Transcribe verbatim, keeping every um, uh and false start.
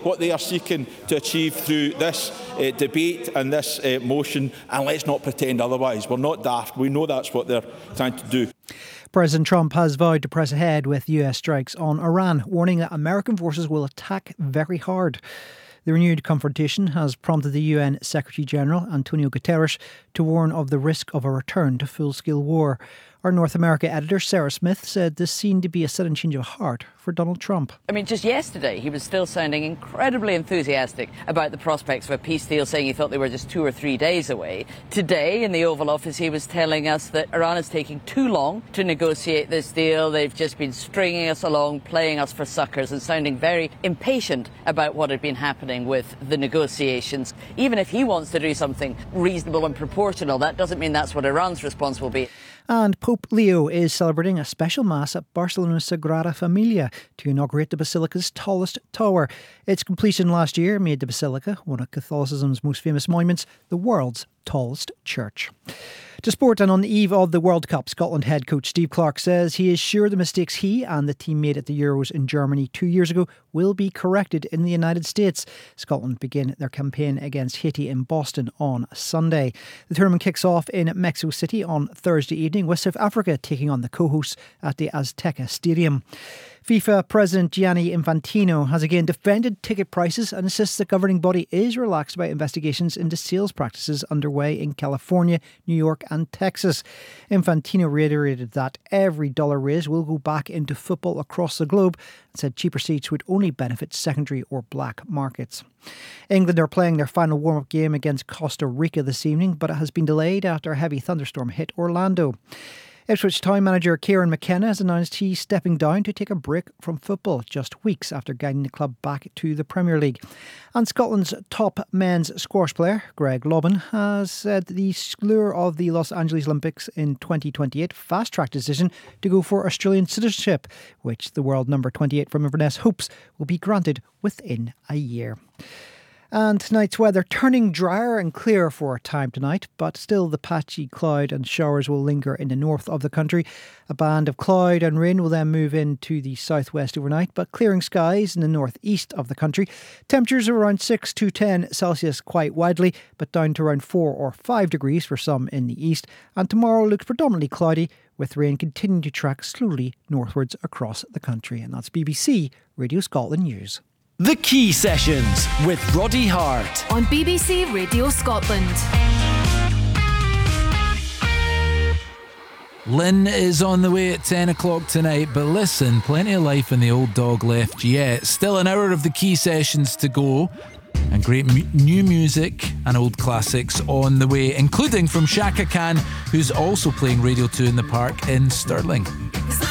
what they are seeking to achieve through this uh, debate and this uh, motion, and let's not pretend otherwise. We're not daft. We know that's what they're trying to do. President Trump has vowed to press ahead with U S strikes on Iran, warning that American forces will attack very hard. The renewed confrontation has prompted the U N Secretary-General, Antonio Guterres, to warn of the risk of a return to full-scale war. Our North America editor, Sarah Smith, said this seemed to be a sudden change of heart for Donald Trump. I mean, just yesterday, he was still sounding incredibly enthusiastic about the prospects of a peace deal, saying he thought they were just two or three days away. Today, in the Oval Office, he was telling us that Iran is taking too long to negotiate this deal. They've just been stringing us along, playing us for suckers, and sounding very impatient about what had been happening with the negotiations. Even if he wants to do something reasonable and proportional, that doesn't mean that's what Iran's response will be. And Pope Leo is celebrating a special Mass at Barcelona's Sagrada Familia to inaugurate the Basilica's tallest tower. Its completion last year made the Basilica one of Catholicism's most famous monuments, the world's tallest church. To sport, and on the eve of the World Cup, Scotland head coach Steve Clarke says he is sure the mistakes he and the team made at the Euros in Germany two years ago will be corrected in the United States. Scotland begin their campaign against Haiti in Boston on Sunday. The tournament kicks off in Mexico City on Thursday evening, with South Africa taking on the co-hosts at the Azteca Stadium. FIFA President Gianni Infantino has again defended ticket prices and insists the governing body is relaxed about investigations into sales practices underway in California, New York and Texas. Infantino reiterated that every dollar raised will go back into football across the globe and said cheaper seats would only benefit secondary or black markets. England are playing their final warm-up game against Costa Rica this evening, but it has been delayed after a heavy thunderstorm hit Orlando. Ipswich Town manager Kieran McKenna has announced he's stepping down to take a break from football just weeks after guiding the club back to the Premier League. And Scotland's top men's squash player, Greg Lobban, has said the lure of the Los Angeles Olympics in twenty twenty-eight fast-tracked decision to go for Australian citizenship, which the world number twenty-eight from Inverness hopes will be granted within a year. And tonight's weather turning drier and clearer for a time tonight, but still the patchy cloud and showers will linger in the north of the country. A band of cloud and rain will then move into the southwest overnight, but clearing skies in the northeast of the country. Temperatures are around six to ten Celsius quite widely, but down to around four or five degrees for some in the east. And tomorrow looks predominantly cloudy, with rain continuing to track slowly northwards across the country. And that's B B C Radio Scotland News. The Key Sessions with Roddy Hart on B B C Radio Scotland. Lynn is on the way at ten o'clock tonight, but listen, plenty of life in the old dog left yet. Still an hour of the Key Sessions to go, and great mu- new music and old classics on the way, including from Shaka Khan, who's also playing Radio two in the Park in Stirling.